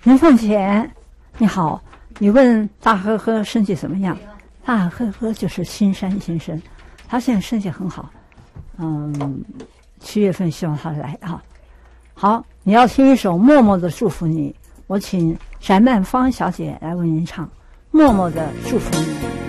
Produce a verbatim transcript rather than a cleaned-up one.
林凤姐，你好，你问大呵呵身体怎么样？大呵呵就是新山先生，他现在身体很好，嗯，七月份希望他来啊。好，你要听一首默默的祝福你，我请翟曼芳小姐来为您唱《默默的祝福你》。